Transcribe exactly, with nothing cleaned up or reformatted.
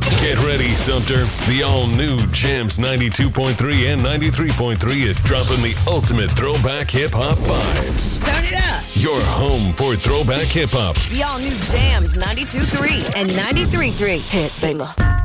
Get ready, Sumter. The all-new Jams ninety-two point three and ninety-three point three is dropping the ultimate throwback hip-hop vibes. Turn it up. Your home for throwback hip-hop. The all-new Jams ninety-two point three and ninety-three point three. Hit, banger.